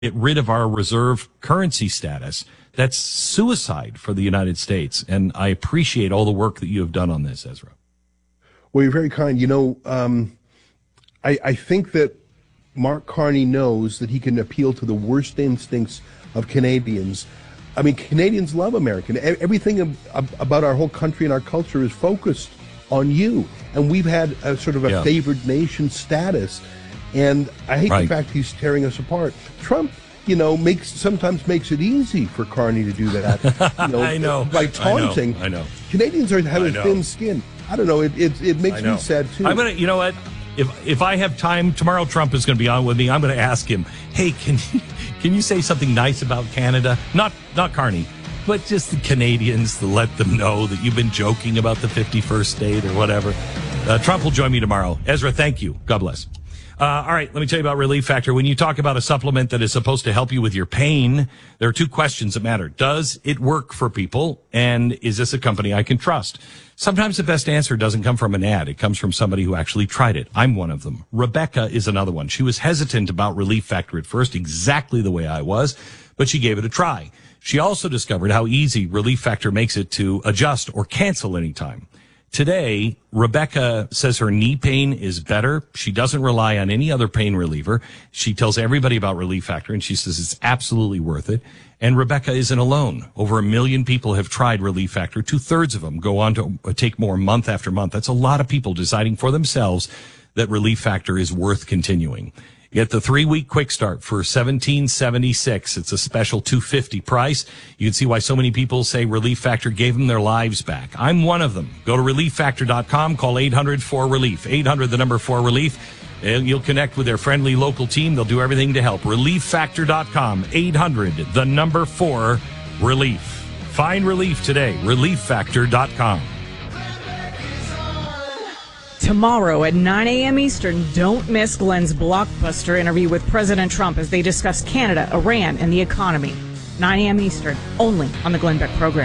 get rid of our reserve currency status. That's suicide for the United States. And I appreciate all the work that you have done on this, Ezra. Well, you're very kind. I think that Mark Carney knows that he can appeal to the worst instincts of Canadians. I mean, Canadians love America. Everything about our whole country and our culture is focused on you. And we've had a sort of a favored nation status. And I hate the fact he's tearing us apart. Trump, sometimes makes it easy for Carney to do that. I know. By taunting. I know. Canadians have a thin skin. I don't know. It makes me sad, too. I'm going to, you know what? If I have time, tomorrow Trump is going to be on with me. I'm going to ask him, hey, can you say something nice about Canada? Not Carney, but just the Canadians to let them know that you've been joking about the 51st state or whatever. Trump will join me tomorrow. Ezra, thank you. God bless. All right, let me tell you about Relief Factor. When you talk about a supplement that is supposed to help you with your pain, there are two questions that matter. Does it work for people? And is this a company I can trust? Sometimes the best answer doesn't come from an ad. It comes from somebody who actually tried it. I'm one of them. Rebecca is another one. She was hesitant about Relief Factor at first, exactly the way I was, but she gave it a try. She also discovered how easy Relief Factor makes it to adjust or cancel anytime. Today, Rebecca says her knee pain is better. She doesn't rely on any other pain reliever. She tells everybody about Relief Factor, and she says it's absolutely worth it. And Rebecca isn't alone. Over 1 million people have tried Relief Factor. 2/3 of them go on to take more month after month. That's a lot of people deciding for themselves that Relief Factor is worth continuing. Get the 3-week quick start for $17.76. It's a special $250 price. You can see why so many people say Relief Factor gave them their lives back. I'm one of them. Go to ReliefFactor.com. Call 800-4RELIEF. 800, the number 4RELIEF. And you'll connect with their friendly local team. They'll do everything to help. ReliefFactor.com. 800, the number 4RELIEF. Find relief today. ReliefFactor.com. Tomorrow at 9 a.m. Eastern, don't miss Glenn's blockbuster interview with President Trump as they discuss Canada, Iran, and the economy. 9 a.m. Eastern, only on the Glenn Beck program.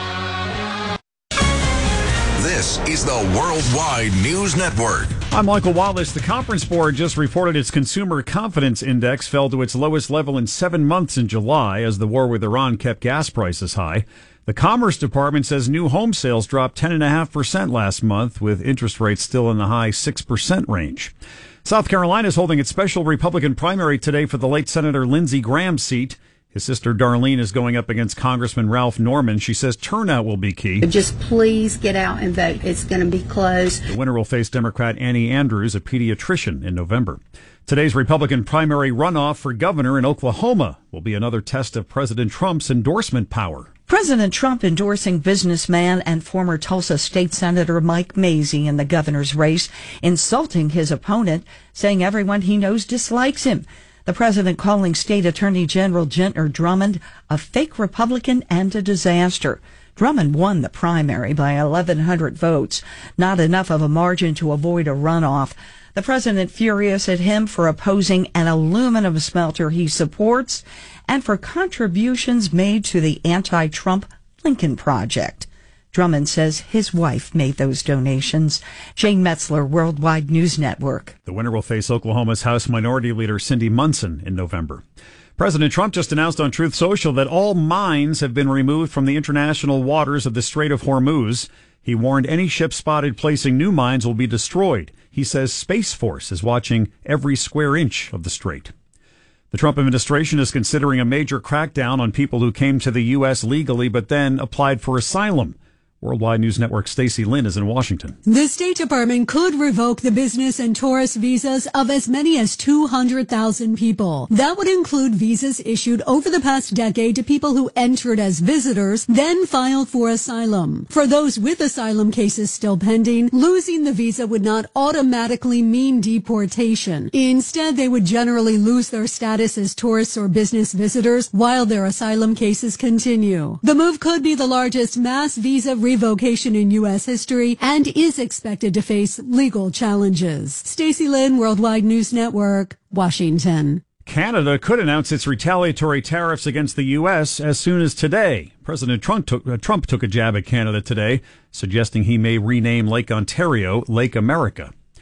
This is the Worldwide News Network. I'm Michael Wallace. The Conference Board just reported its Consumer Confidence Index fell to its lowest level in 7 months in July as the war with Iran kept gas prices high. The Commerce Department says new home sales dropped 10.5% last month, with interest rates still in the high 6% range. South Carolina is holding its special Republican primary today for the late Senator Lindsey Graham seat. His sister Darlene is going up against Congressman Ralph Norman. She says turnout will be key. Just please get out and vote. It's going to be close. The winner will face Democrat Annie Andrews, a pediatrician, in November. Today's Republican primary runoff for governor in Oklahoma will be another test of President Trump's endorsement power. President Trump endorsing businessman and former Tulsa State Senator Mike Mazzei in the governor's race, insulting his opponent, saying everyone he knows dislikes him. The president calling State Attorney General Gentner Drummond a fake Republican and a disaster. Drummond won the primary by 1,100 votes, not enough of a margin to avoid a runoff. The president furious at him for opposing an aluminum smelter he supports and for contributions made to the anti-Trump Lincoln Project. Drummond says his wife made those donations. Jane Metzler, Worldwide News Network. The winner will face Oklahoma's House Minority Leader Cindy Munson in November. President Trump just announced on Truth Social that all mines have been removed from the international waters of the Strait of Hormuz. He warned any ship spotted placing new mines will be destroyed. He says Space Force is watching every square inch of the strait. The Trump administration is considering a major crackdown on people who came to the U.S. legally but then applied for asylum. Worldwide News Network Stacey Lynn is in Washington. The State Department could revoke the business and tourist visas of as many as 200,000 people. That would include visas issued over the past decade to people who entered as visitors, then filed for asylum. For those with asylum cases still pending, losing the visa would not automatically mean deportation. Instead, they would generally lose their status as tourists or business visitors while their asylum cases continue. The move could be the largest mass visa revocation in U.S. history and is expected to face legal challenges. Stacey Lynn, Worldwide News Network, Washington. Canada could announce its retaliatory tariffs against the U.S. as soon as today. President Trump took a jab at Canada today, suggesting he may rename Lake Ontario Lake America.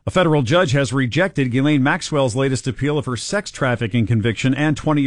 A federal judge has rejected Ghislaine Maxwell's latest appeal of her sex trafficking conviction and 20